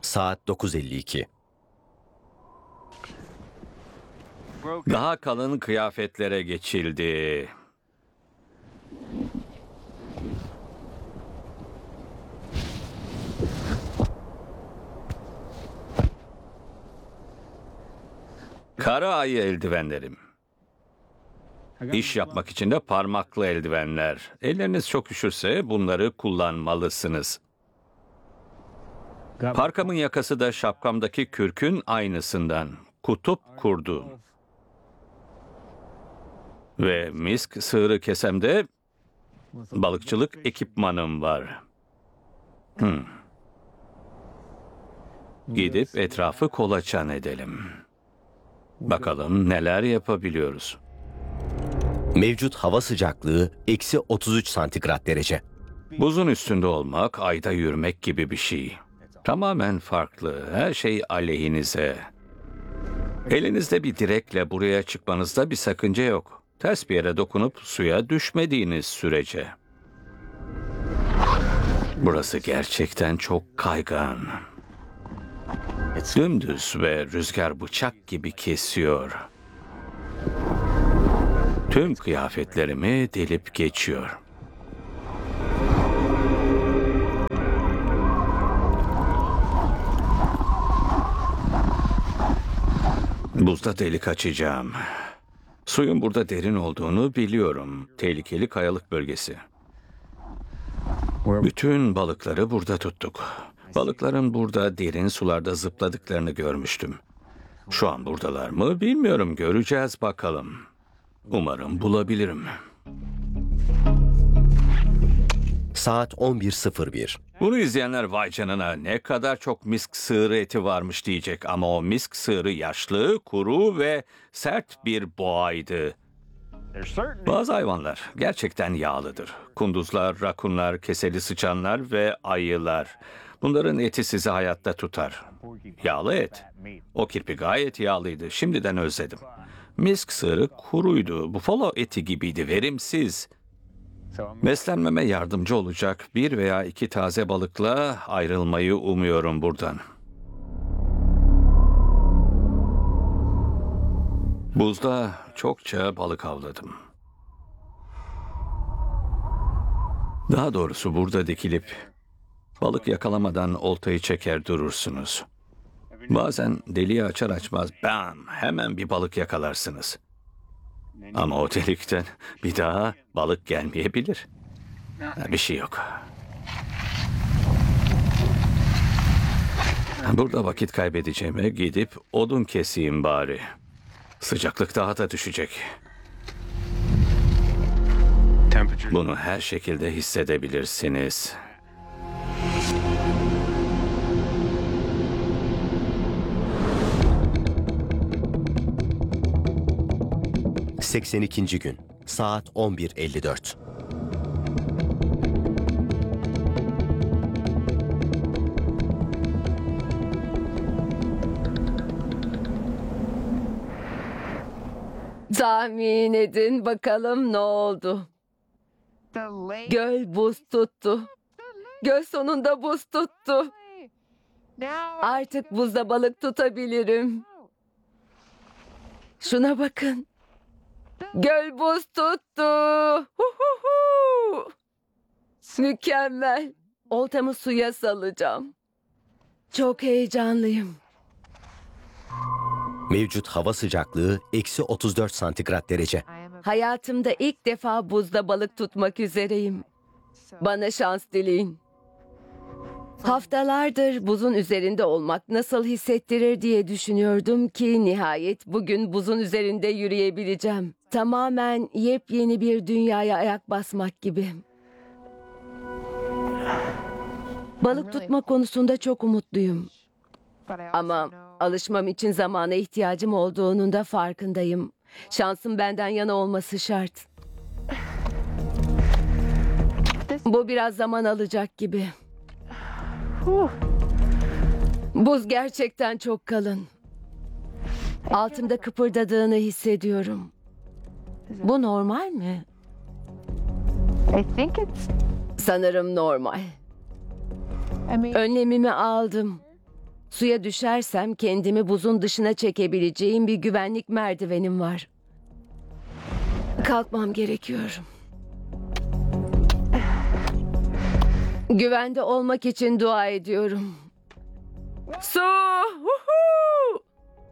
Saat 9:52. Daha kalın kıyafetlere geçildi. Kara ayı eldivenlerim. İş yapmak için de parmaklı eldivenler. Elleriniz çok üşürse bunları kullanmalısınız. Parkamın yakası da şapkamdaki kürkün aynısından. Kutup kurdu. Ve misk sığırı kesemde balıkçılık ekipmanım var. Gidip etrafı kolaçan edelim. Bakalım neler yapabiliyoruz. Mevcut hava sıcaklığı -33 santigrat derece. Buzun üstünde olmak, ayda yürümek gibi bir şey. Tamamen farklı, her şey aleyhinize. Elinizde bir direkle buraya çıkmanızda bir sakınca yok. Ters bir yere dokunup suya düşmediğiniz sürece. Burası gerçekten çok kaygan. Dümdüz ve rüzgar bıçak gibi kesiyor. Tüm kıyafetlerimi delip geçiyor. Buzda delik açacağım. Suyun burada derin olduğunu biliyorum. Tehlikeli kayalık bölgesi. Bütün balıkları burada tuttuk. Balıkların burada derin sularda zıpladıklarını görmüştüm. Şu an buradalar mı bilmiyorum. Göreceğiz bakalım. Umarım bulabilirim. Saat 11:01. Bunu izleyenler vay canına ne kadar çok misk sığırı eti varmış diyecek. Ama o misk sığırı yaşlı, kuru ve sert bir boğaydı. Bazı hayvanlar gerçekten yağlıdır. Kunduzlar, rakunlar, keseli sıçanlar ve ayılar. Bunların eti sizi hayatta tutar. Yağlı et. O kirpi gayet yağlıydı. Şimdiden özledim. Misk sığırı kuruydu. Bufalo eti gibiydi, verimsiz. Beslenmeme yardımcı olacak 1 veya 2 taze balıkla ayrılmayı umuyorum buradan. Buzda çokça balık avladım. Daha doğrusu burada dikilip balık yakalamadan oltayı çeker durursunuz. Bazen deliği açar açmaz bam hemen bir balık yakalarsınız. Ama o delikten bir daha balık gelmeyebilir. Bir şey yok. Burada vakit kaybedeceğime gidip odun keseyim bari. Sıcaklık daha da düşecek. Bunu her şekilde hissedebilirsiniz. ...82. gün. Saat 11:54. Tahmin edin bakalım ne oldu? Göl buz tuttu. Göl sonunda buz tuttu. Artık buzda balık tutabilirim. Şuna bakın. Göl buz tuttu. Huhuhu. Mükemmel. Oltamı suya salacağım. Çok heyecanlıyım. Mevcut hava sıcaklığı -34 santigrat derece. Hayatımda ilk defa buzda balık tutmak üzereyim. Bana şans dileyin. Haftalardır buzun üzerinde olmak nasıl hissettirir diye düşünüyordum ki nihayet bugün buzun üzerinde yürüyebileceğim. Tamamen yepyeni bir dünyaya ayak basmak gibi. Balık tutma konusunda çok umutluyum. Ama alışmam için zamana ihtiyacım olduğunun da farkındayım. Şansım benden yana olması şart. Bu biraz zaman alacak gibi. Buz gerçekten çok kalın. Altımda kıpırdadığını hissediyorum. Bu normal mi? Sanırım normal. Önlemimi aldım. Suya düşersem kendimi buzun dışına çekebileceğim bir güvenlik merdivenim var. Kalkmam gerekiyor. Güvende olmak için dua ediyorum. Su! Huhu!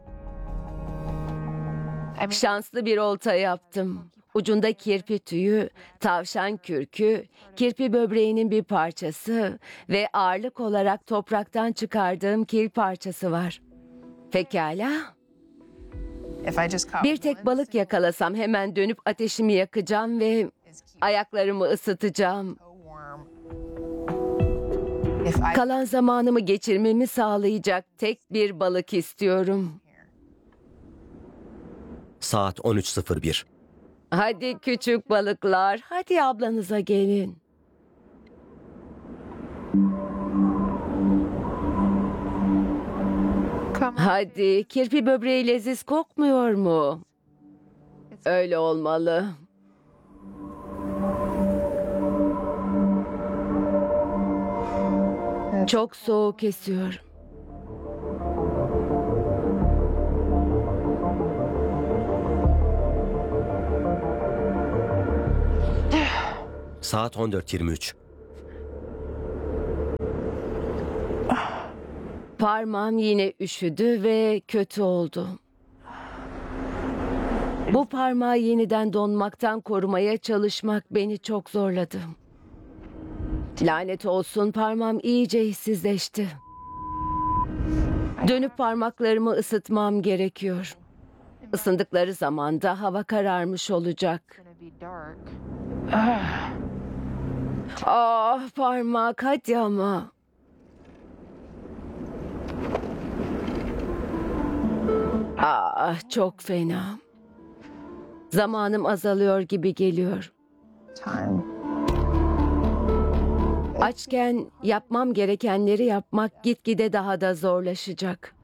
Şanslı bir olta yaptım. Ucunda kirpi tüyü, tavşan kürkü, kirpi böbreğinin bir parçası ve ağırlık olarak topraktan çıkardığım kil parçası var. Pekala. Bir tek balık yakalasam hemen dönüp ateşimi yakacağım ve ayaklarımı ısıtacağım. Kalan zamanımı geçirmemi sağlayacak tek bir balık istiyorum. Saat 13.01. Hadi küçük balıklar, hadi ablanıza gelin. Hadi, kirpi böbreği leziz kokmuyor mu? Öyle olmalı. Çok soğuk esiyor. Saat 14.23. Parmağım yine üşüdü ve kötü oldu. Bu parmağı yeniden donmaktan korumaya çalışmak beni çok zorladı. Lanet olsun, parmağım iyice hissizleşti. Dönüp parmaklarımı ısıtmam gerekiyor. Isındıkları zaman da hava kararmış olacak. Ah parmak, hadi ama. Ah çok fena. Zamanım azalıyor gibi geliyor. Açken yapmam gerekenleri yapmak gitgide daha da zorlaşacak.